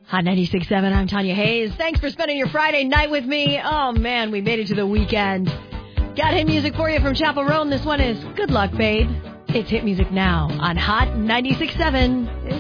Hot 96.7, I'm Tanya Hayes. Thanks for spending your Friday night with me. Oh, man, we made it to the weekend. Got hit music for you from Chapel Roan. This one is Good Luck, Babe. It's hit music now on Hot 96.7.